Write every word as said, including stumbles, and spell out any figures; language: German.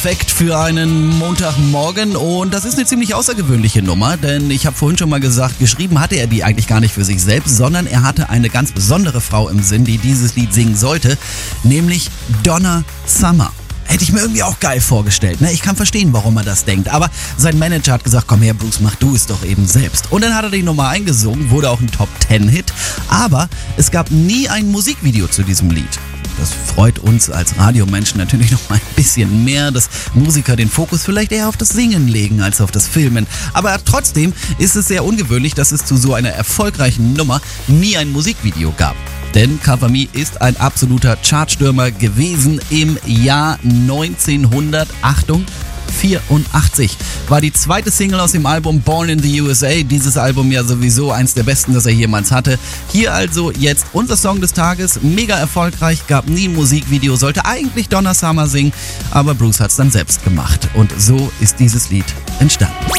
Perfekt für einen Montagmorgen und das ist eine ziemlich außergewöhnliche Nummer, denn ich habe vorhin schon mal gesagt, geschrieben hatte er die eigentlich gar nicht für sich selbst, sondern er hatte eine ganz besondere Frau im Sinn, die dieses Lied singen sollte, nämlich Donna Summer. Hätte ich mir irgendwie auch geil vorgestellt, ne? Ich kann verstehen, warum er das denkt, aber sein Manager hat gesagt, komm her Bruce, mach du es doch eben selbst. Und dann hat er die Nummer eingesungen, wurde auch ein Top Ten Hit, aber es gab nie ein Musikvideo zu diesem Lied. Das freut uns als Radiomenschen natürlich noch mal ein bisschen mehr, dass Musiker den Fokus vielleicht eher auf das Singen legen als auf das Filmen. Aber trotzdem ist es sehr ungewöhnlich, dass es zu so einer erfolgreichen Nummer nie ein Musikvideo gab. Denn Cover Me ist ein absoluter Chartstürmer gewesen im Jahr neunzehnhundert, Achtung, vierundachtzig. War die zweite Single aus dem Album Born in the U S A. Dieses Album ja sowieso eins der besten, das er jemals hatte. Hier also jetzt unser Song des Tages. Mega erfolgreich, gab nie ein Musikvideo, sollte eigentlich Donna Summer singen, aber Bruce hat es dann selbst gemacht. Und so ist dieses Lied entstanden.